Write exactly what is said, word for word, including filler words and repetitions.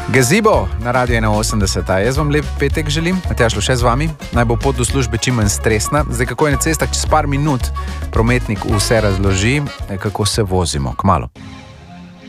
Gazebo na Radio ena osemdeset. Jaz vam lep petek želim, Matjaž Loše z vami. Naj bo pot do službe čim manj stresna. Zdaj, kako je na cestah, čez par minut prometnik vse razloži, kako se vozimo. Kmalu.